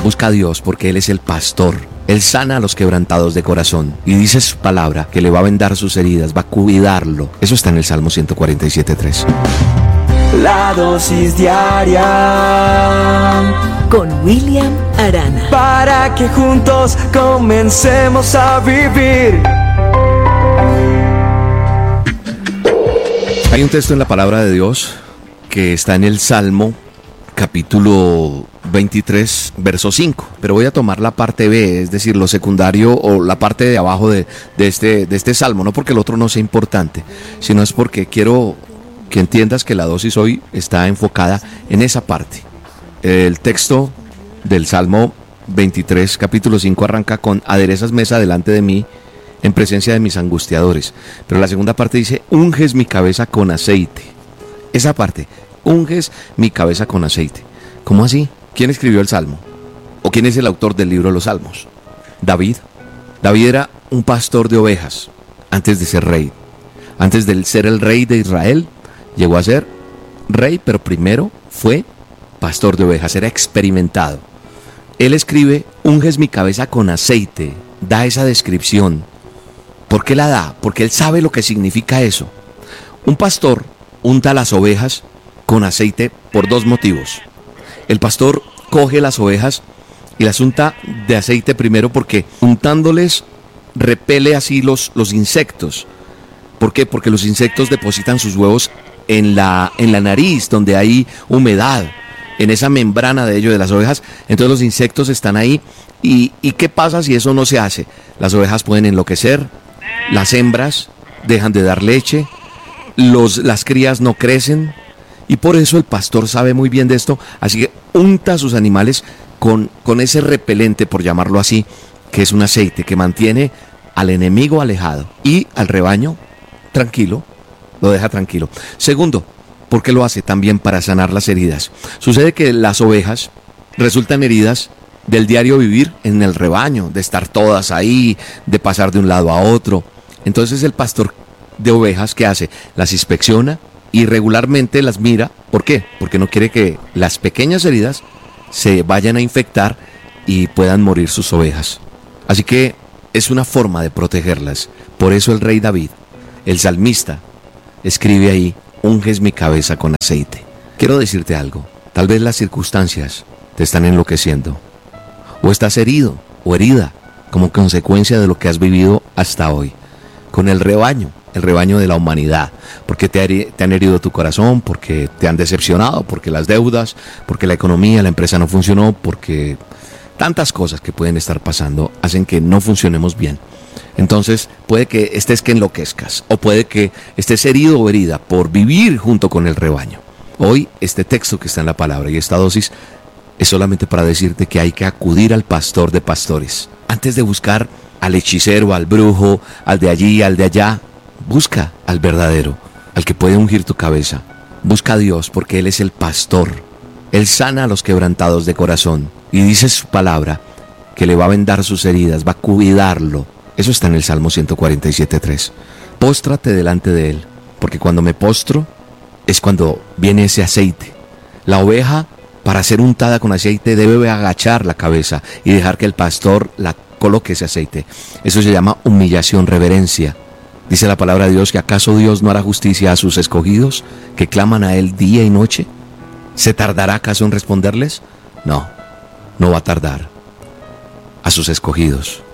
Busca a Dios porque Él es el pastor. Él sana a los quebrantados de corazón. Y dice su palabra que le va a vendar sus heridas, va a cuidarlo. Eso está en el Salmo 147:3. La dosis diaria con William Arana. Para que juntos comencemos a vivir. Hay un texto en la palabra de Dios que está en el Salmo capítulo 23, verso 5. Pero voy a tomar la parte B, es decir, lo secundario o la parte de abajo de este salmo. No porque el otro no sea importante, sino es porque quiero que entiendas que la dosis hoy está enfocada en esa parte. El texto del Salmo 23, capítulo 5, arranca con: aderezas mesa delante de mí en presencia de mis angustiadores. Pero la segunda parte dice: unges mi cabeza con aceite. Esa parte, unges mi cabeza con aceite. ¿Cómo así? ¿Quién escribió el Salmo? ¿O quién es el autor del libro de los Salmos? David. David era un pastor de ovejas antes de ser rey. Antes de ser el rey de Israel, llegó a ser rey, pero primero fue pastor de ovejas, era experimentado. Él escribe: unges mi cabeza con aceite, da esa descripción. ¿Por qué la da? Porque él sabe lo que significa eso. Un pastor unta las ovejas con aceite por dos motivos. El pastor coge las ovejas y las unta de aceite primero porque untándoles repele así los insectos. ¿Por qué? Porque los insectos depositan sus huevos en la nariz, donde hay humedad, en esa membrana de ellos, de las ovejas. Entonces los insectos están ahí. ¿Y qué pasa si eso no se hace? Las ovejas pueden enloquecer, las hembras dejan de dar leche, las crías no crecen. Y por eso el pastor sabe muy bien de esto, así que unta a sus animales con ese repelente, por llamarlo así, que es un aceite que mantiene al enemigo alejado y al rebaño tranquilo, lo deja tranquilo. Segundo, ¿por qué lo hace? También para sanar las heridas. Sucede que las ovejas resultan heridas del diario vivir en el rebaño, de estar todas ahí, de pasar de un lado a otro. Entonces el pastor de ovejas, ¿qué hace? Las inspecciona y regularmente las mira. ¿Por qué? Porque no quiere que las pequeñas heridas se vayan a infectar y puedan morir sus ovejas. Así que es una forma de protegerlas. Por eso el rey David, el salmista, escribe ahí: unges mi cabeza con aceite. Quiero decirte algo. Tal vez las circunstancias te están enloqueciendo, o estás herido o herida como consecuencia de lo que has vivido hasta hoy con el rebaño de la humanidad, porque te han herido tu corazón, porque te han decepcionado, porque las deudas, porque la economía, la empresa no funcionó, porque tantas cosas que pueden estar pasando hacen que no funcionemos bien. Entonces puede que estés que enloquezcas, o puede que estés herido o herida por vivir junto con el rebaño. Hoy este texto que está en la palabra y esta dosis es solamente para decirte que hay que acudir al pastor de pastores. Antes de buscar al hechicero, al brujo, al de allí, al de allá, busca al verdadero, al que puede ungir tu cabeza. Busca a Dios porque Él es el pastor. Él sana a los quebrantados de corazón. Y dice su palabra que le va a vendar sus heridas, va a cuidarlo. Eso está en el Salmo 147:3. Póstrate delante de Él, porque cuando me postro es cuando viene ese aceite. La oveja, para ser untada con aceite, debe agachar la cabeza y dejar que el pastor la coloque ese aceite. Eso se llama humillación, reverencia. Dice la palabra de Dios que ¿acaso Dios no hará justicia a sus escogidos que claman a Él día y noche? ¿Se tardará acaso en responderles? No va a tardar. A sus escogidos.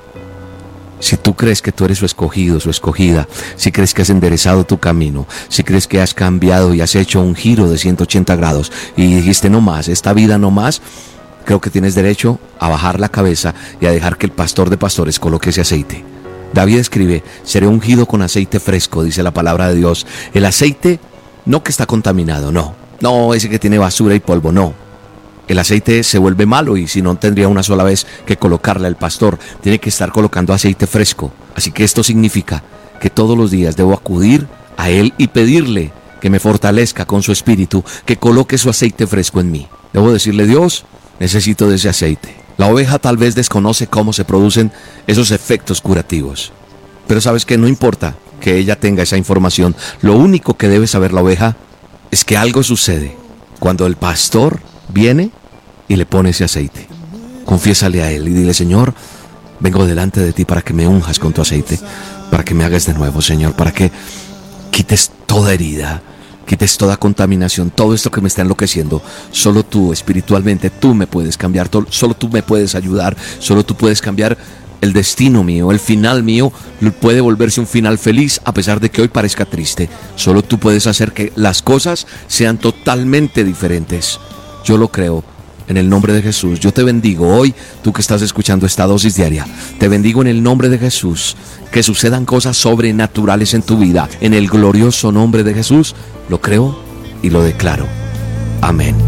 Si tú crees que tú eres su escogido, su escogida, si crees que has enderezado tu camino, si crees que has cambiado y has hecho un giro de 180 grados y dijiste no más, esta vida no más, creo que tienes derecho a bajar la cabeza y a dejar que el pastor de pastores coloque ese aceite. David escribe: seré ungido con aceite fresco, dice la palabra de Dios. El aceite no que está contaminado, no ese que tiene basura y polvo, no. El aceite se vuelve malo y si no tendría una sola vez que colocarle al pastor. Tiene que estar colocando aceite fresco. Así que esto significa que todos los días debo acudir a Él y pedirle que me fortalezca con su espíritu, que coloque su aceite fresco en mí. Debo decirle: Dios, necesito de ese aceite. La oveja tal vez desconoce cómo se producen esos efectos curativos. Pero sabes que no importa que ella tenga esa información. Lo único que debe saber la oveja es que algo sucede cuando el pastor viene y le pone ese aceite. Confiésale a Él y dile: Señor, vengo delante de ti para que me unjas con tu aceite, para que me hagas de nuevo, Señor, para que quites toda herida, quites toda contaminación, todo esto que me está enloqueciendo. Solo tú, espiritualmente, tú me puedes cambiar, solo tú me puedes ayudar, solo tú puedes cambiar el destino mío, el final mío puede volverse un final feliz a pesar de que hoy parezca triste. Solo tú puedes hacer que las cosas sean totalmente diferentes. Yo lo creo. En el nombre de Jesús, yo te bendigo hoy, tú que estás escuchando esta dosis diaria. Te bendigo en el nombre de Jesús, que sucedan cosas sobrenaturales en tu vida. En el glorioso nombre de Jesús, lo creo y lo declaro. Amén.